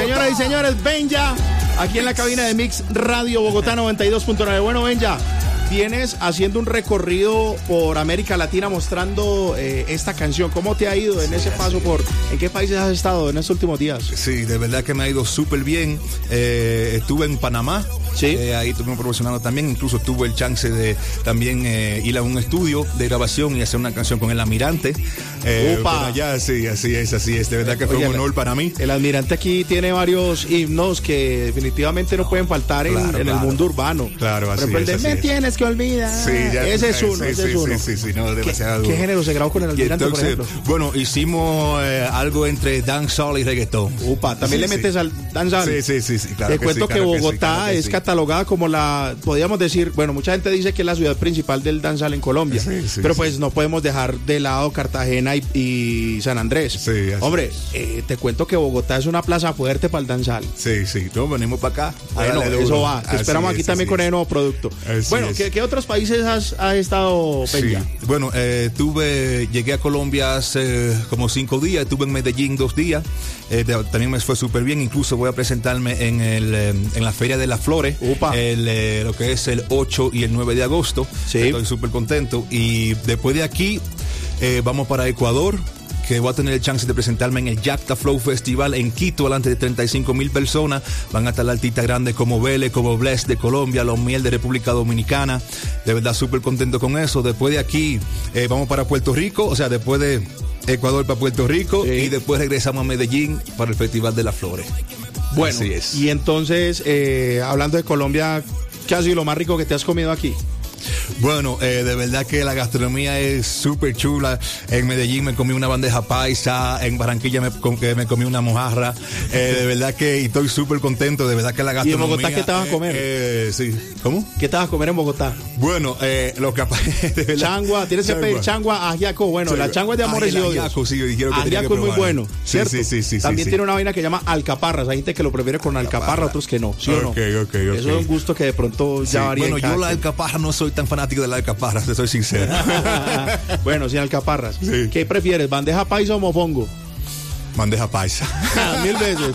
Señoras y señores, Benja, aquí en la cabina de Mix Radio Bogotá 92.9. Bueno, Benja, vienes haciendo un recorrido por América Latina mostrando esta canción. ¿Cómo te ha ido en ese paso en qué países has estado en estos últimos días? Sí, de verdad que me ha ido súper bien. Estuve en Panamá. Sí. Ahí estuve promocionando también. Incluso tuve el chance de también ir a un estudio de grabación y hacer una canción con El Almirante. ¡Upa! Allá, sí, así es. De verdad que fue un honor para mí. El Almirante aquí tiene varios himnos que definitivamente no pueden faltar en el mundo urbano. Claro, así Por ejemplo, es. Me tienes que olvidar. Sí, ya, ese es uno. Sí, no, demasiado duro. ¿Qué género se grabó con El Almirante, entonces, por ejemplo? Bueno, hicimos algo entre dancehall y reggaetón. Upa, también le metes al dancehall. Sí, claro. Te cuento que Bogotá es catalogada como podríamos decir, bueno, mucha gente dice que es la ciudad principal del dancehall en Colombia, pero pues no podemos dejar de lado Cartagena y San Andrés. Sí, hombre, te cuento que Bogotá es una plaza fuerte para el dancehall. Sí, no, venimos para acá. Bueno, eso va. Te esperamos aquí también con el nuevo producto. Bueno, ¿qué otros países has estado, Benja? Sí. Bueno, llegué a Colombia hace como 5 días, estuve en Medellín 2 días, también me fue súper bien, incluso voy a presentarme en la Feria de las Flores. Upa. Lo que es el 8 y el 9 de agosto. Sí. Estoy súper contento. Y después de aquí, vamos para Ecuador, que voy a tener el chance de presentarme en el Yacta Flow Festival en Quito, delante de 35,000 personas. Van a estar artistas grandes como Vélez, como Bless de Colombia, Los Miel de República Dominicana. De verdad, súper contento con eso. Después de aquí, vamos para Puerto Rico, o sea, después de Ecuador para Puerto Rico, sí. Y después regresamos a Medellín para el Festival de las Flores. Bueno, así es. Y entonces, hablando de Colombia, ¿qué ha sido lo más rico que te has comido aquí? Bueno, de verdad que la gastronomía es súper chula. En Medellín me comí una bandeja paisa, en Barranquilla me comí una mojarra. De verdad que estoy súper contento, de verdad que la gastronomía... ¿Y en Bogotá qué te vas a comer? Sí. ¿Cómo? ¿Qué te vas a comer en Bogotá? Bueno, lo que... Changua, tienes que pedir changua, ajiaco. Bueno, la changua es de amores y odios. Ajiaco, sí, dijeron que ajiaco es muy bueno, ¿cierto? Sí. También tiene una vaina que llama alcaparras. Hay gente que lo prefiere con alcaparra, otros que no, ¿sí o no? Ok. Eso es un gusto que de pronto ya varía. Bueno, yo la alcaparra no soy tan fanático de la alcaparra, te soy sincero. Bueno, sin alcaparras. Sí. ¿Qué prefieres, bandeja paisa o mofongo? Bandeja paisa. 1000 veces.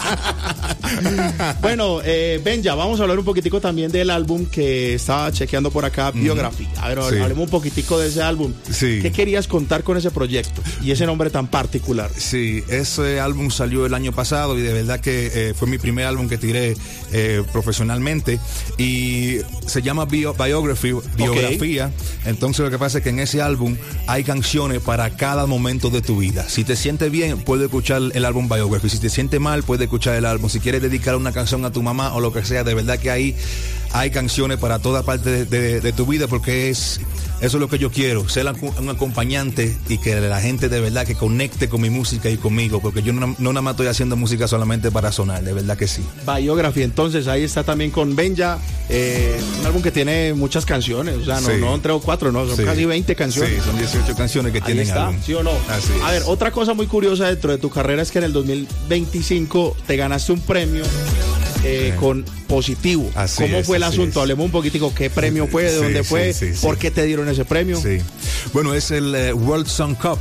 Bueno, Benja, vamos a hablar un poquitico también del álbum que estaba chequeando por acá, Biography. A ver, hablemos un poquitico de ese álbum. Sí. ¿Qué querías contar con ese proyecto y ese nombre tan particular? Sí, ese álbum salió el año pasado y de verdad que fue mi primer álbum que tiré profesionalmente y se llama Biography, biografía. Entonces lo que pasa es que en ese álbum hay canciones para cada momento de tu vida. Si te sientes bien, puedes escuchar el álbum Biography. Si te sientes mal, puedes escuchar el álbum. Si quieres dedicar una canción a tu mamá o lo que sea, de verdad que ahí hay canciones para toda parte de tu vida, porque eso es lo que yo quiero, ser un acompañante y que la gente de verdad que conecte con mi música y conmigo, porque yo no nada más estoy haciendo música solamente para sonar, de verdad que sí. Biography, entonces ahí está también con Benja, un álbum que tiene muchas canciones, o sea, no 3 o 4, no, son casi 20 canciones. Sí, son 18 canciones que ahí tienen está, álbum. ¿sí o no? Así es. A ver, otra cosa muy curiosa dentro de tu carrera es que en el 2025 te ganaste un premio con Positivo. ¿Cómo fue el asunto? Hablemos un poquitico, ¿qué premio fue? ¿De dónde fue? ¿Por qué te dieron ese premio? Sí. Bueno, es el World Song Cup,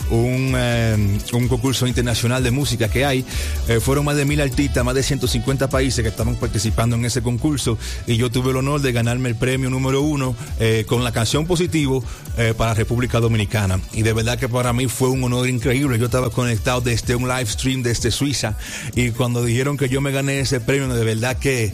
un concurso internacional de música que hay. Fueron más de 1000 artistas, más de 150 países que estaban participando en ese concurso y yo tuve el honor de ganarme el premio número 1 con la canción Positivo para República Dominicana, y de verdad que para mí fue un honor increíble. Yo estaba conectado desde un live stream desde Suiza y cuando dijeron que yo me gané ese premio, de verdad que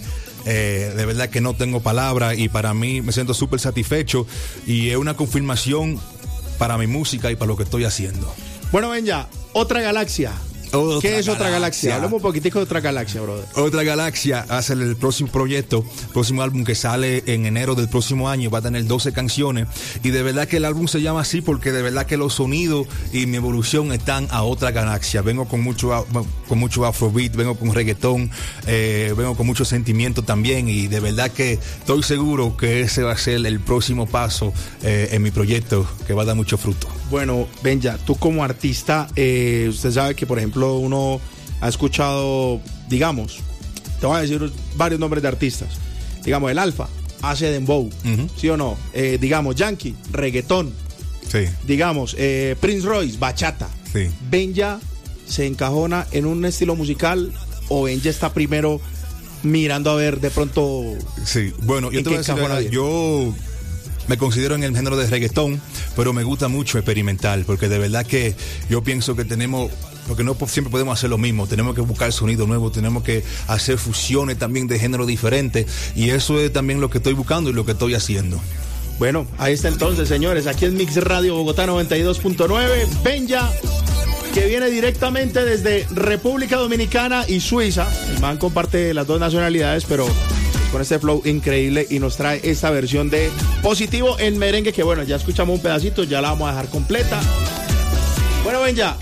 no tengo palabras, y para mí me siento súper satisfecho y es una confirmación para mi música y para lo que estoy haciendo. Bueno, Benja, Otra Galaxia. ¿Qué es Otra Galaxia? Hablemos un poquitico de Otra Galaxia, brother. Otra Galaxia hace el próximo proyecto, próximo álbum que sale en enero del próximo año. Va a tener 12 canciones y de verdad que el álbum se llama así porque de verdad que los sonidos y mi evolución están a otra galaxia. Vengo con mucho afrobeat, vengo con reggaetón, vengo con mucho sentimiento también, y de verdad que estoy seguro que ese va a ser el próximo paso en mi proyecto, que va a dar mucho fruto. Bueno, Benja, tú como artista, usted sabe que, por ejemplo, uno ha escuchado, digamos, te voy a decir varios nombres de artistas. Digamos, el Alfa hace dembow, ¿sí o no? Digamos, Yankee, reggaetón. Sí. Digamos, Prince Royce, bachata. Sí. Benja se encajona en un estilo musical o Benja está primero mirando a ver de pronto? Sí, bueno, yo te voy a decir, yo me considero en el género de reggaetón, pero me gusta mucho experimentar, porque de verdad que yo pienso que tenemos, porque no siempre podemos hacer lo mismo, tenemos que buscar sonido nuevo, tenemos que hacer fusiones también de género diferentes, y eso es también lo que estoy buscando y lo que estoy haciendo. Bueno, ahí está entonces, señores, aquí en Mix Radio Bogotá 92.9, Benja, que viene directamente desde República Dominicana y Suiza. El man comparte las dos nacionalidades, pero con este flow increíble, y nos trae esta versión de Positivo en merengue, que bueno, ya escuchamos un pedacito, ya la vamos a dejar completa. Bueno, Benja,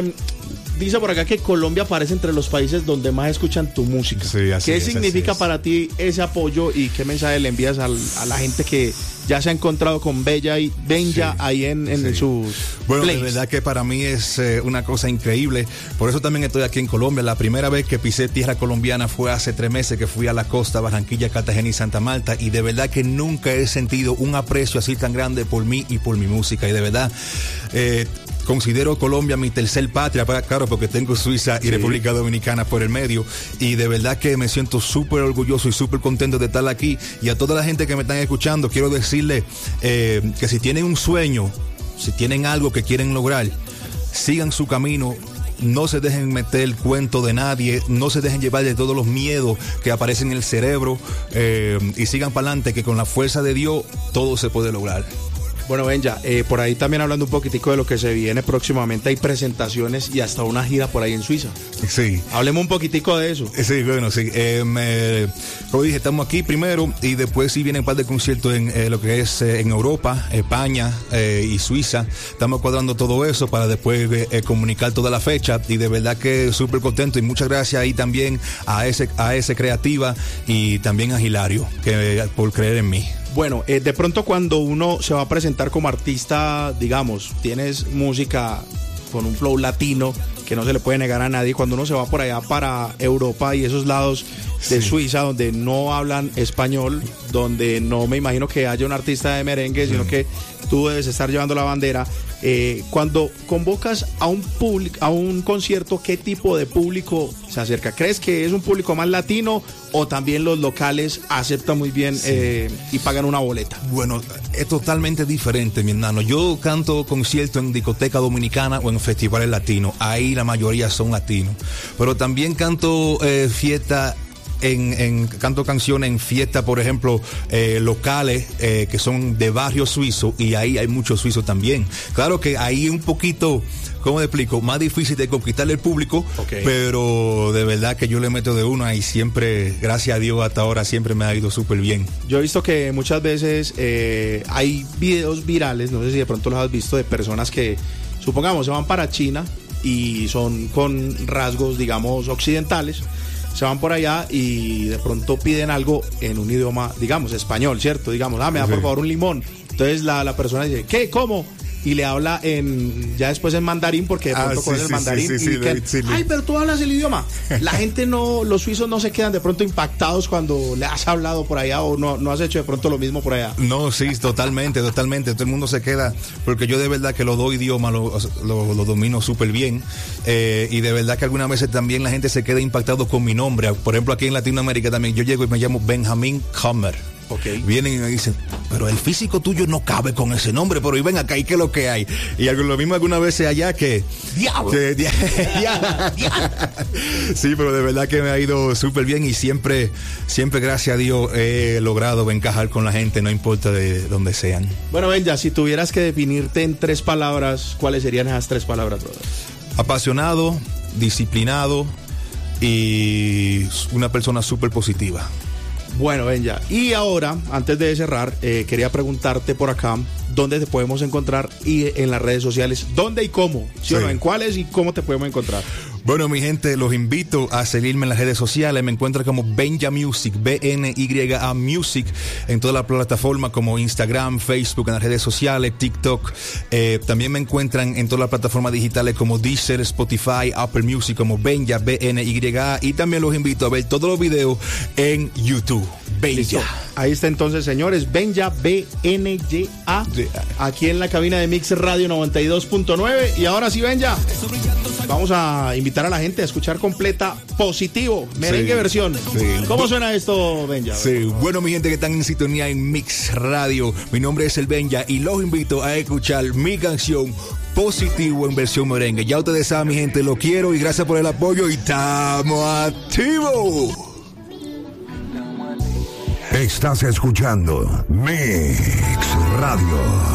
dice por acá que Colombia aparece entre los países donde más escuchan tu música. Sí, así ¿Qué es, significa así es para ti ese apoyo y qué mensaje le envías a la gente que ya se ha encontrado con Benja sí, ahí en sus Bueno, plays? de verdad que para mí es una cosa increíble. Por eso también estoy aquí en Colombia. La primera vez que pisé tierra colombiana fue hace 3 meses, que fui a la costa, Barranquilla, Cartagena y Santa Marta, y de verdad que nunca he sentido un aprecio así tan grande por mí y por mi música. Y de verdad considero Colombia mi tercer patria, claro, porque tengo Suiza y República Dominicana por el medio, y de verdad que me siento súper orgulloso y súper contento de estar aquí. Y a toda la gente que me están escuchando, quiero decirle que si tienen un sueño, si tienen algo que quieren lograr, sigan su camino. No se dejen meter el cuento de nadie, no se dejen llevar de todos los miedos que aparecen en el cerebro, y sigan para adelante, que con la fuerza de Dios todo se puede lograr. Bueno, Benja, por ahí también hablando un poquitico de lo que se viene próximamente, hay presentaciones y hasta una gira por ahí en Suiza. Sí. Hablemos un poquitico de eso. Sí, bueno, sí. Como dije, estamos aquí primero y después sí vienen un par de conciertos en lo que es en Europa, España y Suiza. Estamos cuadrando todo eso para después comunicar toda la fecha, y de verdad que súper contento, y muchas gracias ahí también a ese Creativa y también a Hilario por creer en mí. Bueno, de pronto cuando uno se va a presentar como artista, digamos, tienes música con un flow latino que no se le puede negar a nadie, cuando uno se va por allá para Europa y esos lados de Suiza donde no hablan español, donde no me imagino que haya un artista de merengue, sino que tú debes estar llevando la bandera. Cuando convocas a un público, a un concierto, ¿qué tipo de público se acerca? ¿Crees que es un público más latino o también los locales aceptan muy bien y pagan una boleta? Bueno, es totalmente diferente, mi hermano. Yo canto conciertos en discoteca dominicana o en festivales latinos. Ahí la mayoría son latinos. Pero también canto fiesta. Canto canciones en fiestas, por ejemplo, locales que son de barrio suizo, y ahí hay muchos suizos también. Claro que ahí un poquito, ¿cómo te explico? Más difícil de conquistarle el público, pero de verdad que yo le meto de una, y siempre, gracias a Dios, hasta ahora siempre me ha ido súper bien. Yo he visto que muchas veces hay videos virales, no sé si de pronto los has visto, de personas que, supongamos, se van para China y son con rasgos, digamos, occidentales. Se van por allá y de pronto piden algo en un idioma, digamos, español, ¿cierto? Digamos, me da por favor un limón. Entonces la persona dice, ¿qué? ¿Cómo? Y le habla ya después en mandarín, porque de pronto conoce el mandarín. Ay, pero tú hablas el idioma. La gente los suizos no se quedan de pronto impactados cuando le has hablado por allá, o no has hecho de pronto lo mismo por allá. No, sí, totalmente. Todo el mundo se queda, porque yo de verdad que los dos idiomas lo domino súper bien. Y de verdad que algunas veces también la gente se queda impactado con mi nombre. Por ejemplo, aquí en Latinoamérica también, yo llego y me llamo Benjamín Hammer. Vienen y me dicen, pero el físico tuyo no cabe con ese nombre, pero y ven acá, ¿y qué es lo que hay? Y lo mismo algunas veces allá que... ¡Diablo! Sí, pero de verdad que me ha ido súper bien, y siempre, gracias a Dios, he logrado encajar con la gente, no importa de dónde sean. Bueno, Benja, si tuvieras que definirte en 3 palabras, ¿cuáles serían esas 3 palabras, brother? Apasionado, disciplinado y una persona súper positiva. Bueno, Benja, y ahora, antes de cerrar, quería preguntarte por acá, ¿dónde te podemos encontrar y en las redes sociales? ¿Dónde y cómo? ¿Sí o no? ¿En cuáles y cómo te podemos encontrar? Bueno, mi gente, los invito a seguirme en las redes sociales. Me encuentran como Benja Music, BNYA Music, en todas las plataformas como Instagram, Facebook, en las redes sociales, TikTok. También me encuentran en todas las plataformas digitales como Deezer, Spotify, Apple Music, como Benja, BNYA. Y también los invito a ver todos los videos en YouTube. Benja. Ahí está entonces, señores, Benja, BNYA, aquí en la cabina de Mix Radio 92.9. Y ahora sí, Benja. vamos a invitar a la gente a escuchar completa Positivo, merengue versión. Sí. ¿Cómo suena esto, Benja? Sí, bueno, mi gente que están en sintonía en Mix Radio, mi nombre es el Benja y los invito a escuchar mi canción Positivo en versión merengue. Ya ustedes saben, mi gente, lo quiero y gracias por el apoyo y estamos activos. Estás escuchando Mix Radio.